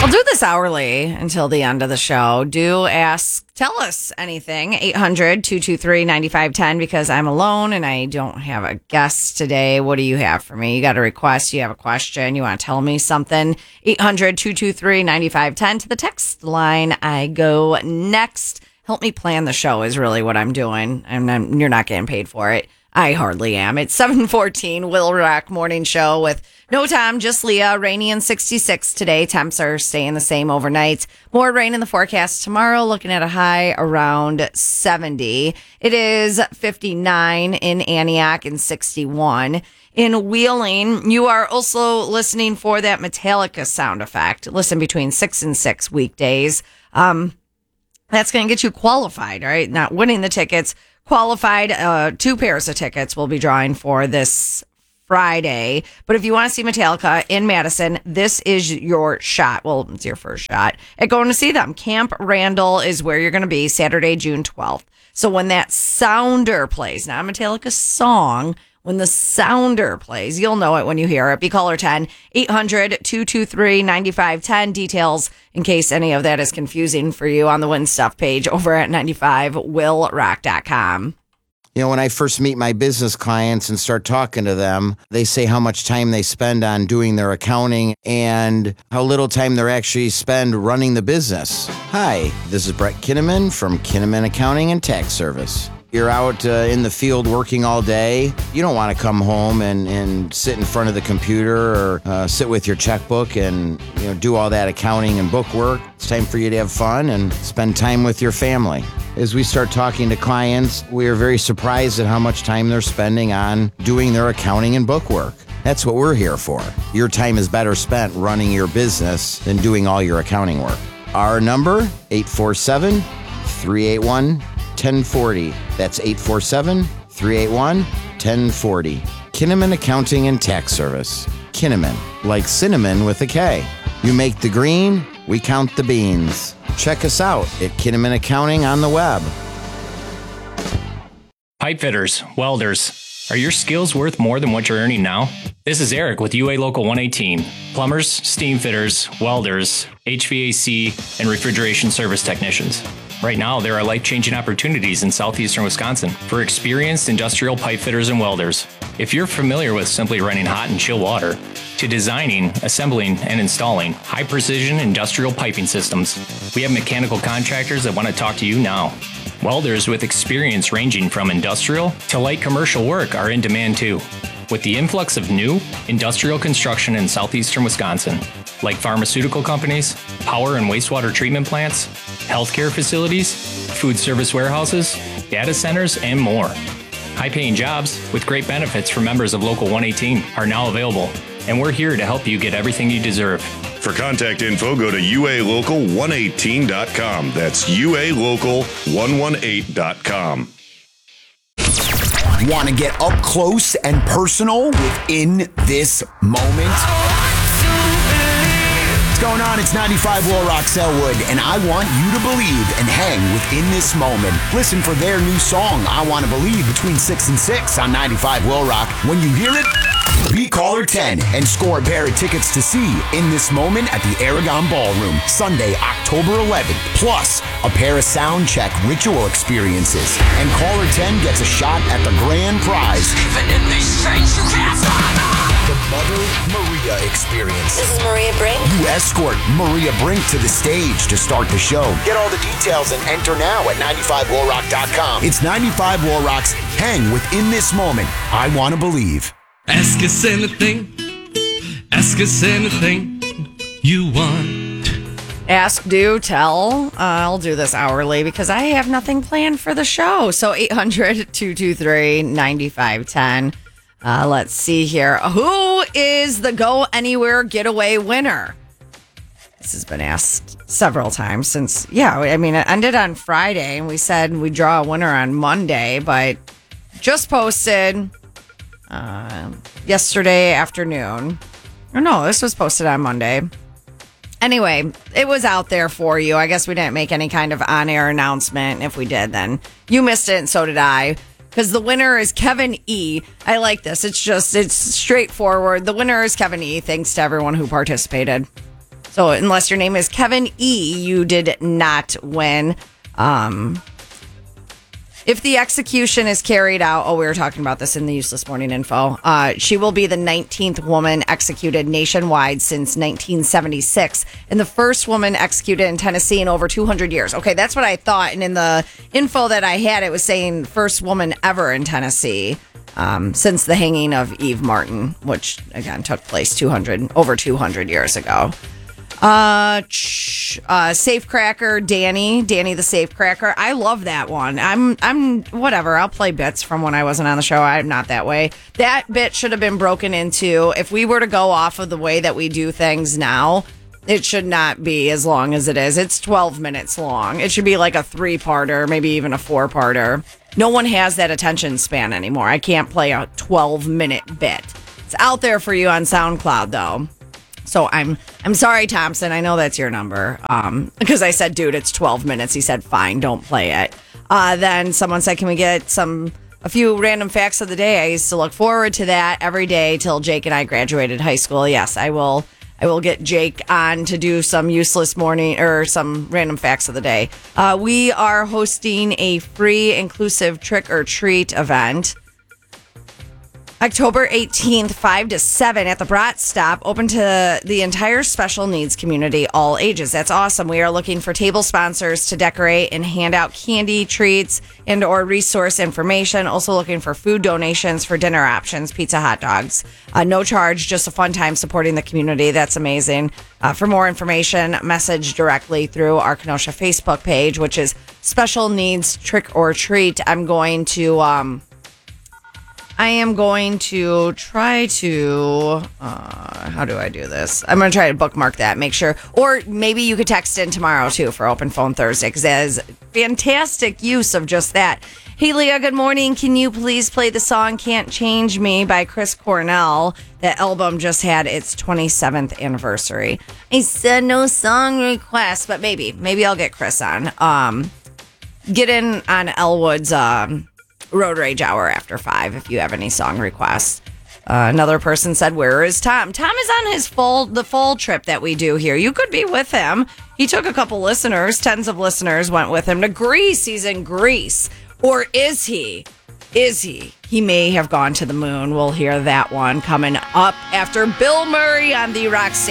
I'll do this hourly until the end of the show. Tell us anything. 800-223-9510 because I'm alone and I don't have a guest today. What do you have for me? You got a request, you have a question, you want to tell me something. 800-223-9510 to the text line. I go next. Help me plan the show is really what I'm doing. And you're not getting paid for it. I hardly am. It's 7:14, Will Rock Morning Show with no Tom, just Leah. Rainy and 66 today. Temps are staying the same overnight. More rain in the forecast tomorrow, looking at a high around 70. It is 59 in Antioch and 61 in Wheeling. You are also listening for that Metallica sound effect. Listen between 6 and 6 weekdays. That's going to get you qualified, right? Not winning the tickets. Qualified, 2 pairs of tickets we'll be drawing for this Friday. But if you want to see Metallica in Madison, this is your shot. Well, it's your first shot at going to see them. Camp Randall is where you're going to be Saturday, June 12th. So when that sounder plays, not a Metallica song, when the sounder plays, you'll know it when you hear it. Be caller 10, 800-223-9510. Details in case any of that is confusing for you on the Win Stuff page over at 95willrock.com. You know, when I first meet my business clients and start talking to them, they say how much time they spend on doing their accounting and how little time they actually spend running the business. Hi, this is Brett Kinnaman from Kinnaman Accounting and Tax Service. You're out in the field working all day. You don't want to come home and sit in front of the computer or sit with your checkbook and do all that accounting and book work. It's time for you to have fun and spend time with your family. As we start talking to clients, we are very surprised at how much time they're spending on doing their accounting and book work. That's what we're here for. Your time is better spent running your business than doing all your accounting work. Our number, 847-381-1040. That's 847-381-1040. Kinnaman Accounting and Tax Service. Kinnaman, like cinnamon with a K. You make the green, we count the beans. Check us out at Kinnaman Accounting on the web. Pipe fitters, welders, are your skills worth more than what you're earning now? This is Eric with UA Local 118. Plumbers, steam fitters, welders, HVAC, and refrigeration service technicians. Right now, there are life-changing opportunities in southeastern Wisconsin for experienced industrial pipe fitters and welders. If you're familiar with simply running hot and chill water, to designing, assembling, and installing high-precision industrial piping systems, we have mechanical contractors that want to talk to you now. Welders with experience ranging from industrial to light commercial work are in demand too. With the influx of new industrial construction in southeastern Wisconsin, like pharmaceutical companies, power and wastewater treatment plants, healthcare facilities, food service warehouses, data centers, and more. High-paying jobs with great benefits for members of Local 118 are now available, and we're here to help you get everything you deserve. For contact info, go to ualocal118.com. That's ualocal118.com. Want to get up close and personal within this moment? What's going on? It's 95 Will Rock Selwood, and I want you to believe and hang within this moment. Listen for their new song, I Want to Believe, between 6 and 6 on 95 Will Rock. When you hear it, be caller 10 and score a pair of tickets to see In This Moment at the Aragon Ballroom, Sunday, October 11th, plus a pair of sound check ritual experiences. And caller 10 gets a shot at the grand prize. Even in these chains, you can't stop. The Mother Maria Experience. This is Maria Brink. You escort Maria Brink to the stage to start the show. Get all the details and enter now at 95willrock.com. It's 95 Will Rock's Hang Within This Moment. I Want to Believe. Ask us anything you want. Ask, do, tell. I'll do this hourly because I have nothing planned for the show. So 800-223-9510. Let's see here. Who is the Go Anywhere Getaway winner? This has been asked several times since, it ended on Friday and we said we'd draw a winner on Monday, but just posted yesterday afternoon. Or no, this was posted on Monday. Anyway, it was out there for you. I guess we didn't make any kind of on-air announcement. If we did, then you missed it and so did I. Because the winner is Kevin E. I like this. It's straightforward. The winner is Kevin E. Thanks to everyone who participated. So unless your name is Kevin E., you did not win. If the execution is carried out, we were talking about this in the Useless Morning Info. She will be the 19th woman executed nationwide since 1976, and the first woman executed in Tennessee in over 200 years. Okay, that's what I thought. And in the info that I had, it was saying first woman ever in Tennessee since the hanging of Eve Martin, which again took place over 200 years ago. Safecracker Danny the Safecracker. I love that one. I'm whatever. I'll play bits from when I wasn't on the show. I'm not that way. That bit should have been broken into, if we were to go off of the way that we do things now, it should not be as long as it is. It's 12 minutes long. It should be like a 3-parter, maybe even a 4-parter. No one has that attention span anymore. I can't play a 12-minute bit. It's out there for you on SoundCloud though. So I'm sorry, Thompson. I know that's your number. Because I said, dude, it's 12 minutes. He said, fine, don't play it. Then someone said, can we get a few random facts of the day? I used to look forward to that every day till Jake and I graduated high school. Yes, I will get Jake on to do some useless morning or some random facts of the day. We are hosting a free inclusive trick or treat event October 18th, 5 to 7 at the Brat Stop, open to the entire special needs community, all ages. That's awesome. We are looking for table sponsors to decorate and hand out candy, treats, and or resource information. Also looking for food donations for dinner options, pizza, hot dogs. No charge, just a fun time supporting the community. That's amazing. For more information, message directly through our Kenosha Facebook page, which is Special Needs Trick or Treat. I am going to try to, how do I do this? I'm going to try to bookmark that, make sure. Or maybe you could text in tomorrow, too, for Open Phone Thursday, because that is fantastic use of just that. Hey, Leah, good morning. Can you please play the song Can't Change Me by Chris Cornell? That album just had its 27th anniversary. I said no song request, but maybe I'll get Chris on. Get in on Elwood's Road Rage Hour after 5 if you have any song requests. Another person said, where is Tom? Tom is on the full trip that we do here. You could be with him. He took a couple listeners, tens of listeners went with him to Greece. He's in Greece. Or is he? He may have gone to the moon. We'll hear that one coming up after Bill Murray on the Roxanne